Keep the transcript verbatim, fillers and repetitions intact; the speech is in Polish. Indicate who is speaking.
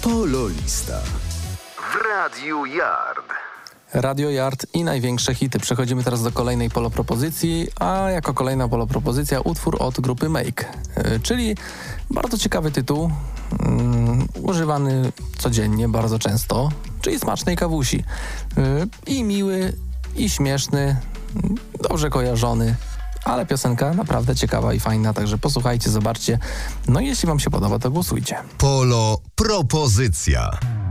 Speaker 1: Pololista
Speaker 2: w Radiu Yard.
Speaker 3: Radio Yard i największe hity. Przechodzimy teraz do kolejnej polopropozycji, a jako kolejna polopropozycja utwór od grupy Make, yy, czyli bardzo ciekawy tytuł, yy, używany codziennie, bardzo często, czyli Smacznej Kawusi. Yy, I miły, i śmieszny, yy, dobrze kojarzony, ale piosenka naprawdę ciekawa i fajna, także posłuchajcie, zobaczcie. No i jeśli wam się podoba, to głosujcie.
Speaker 1: Polo propozycja.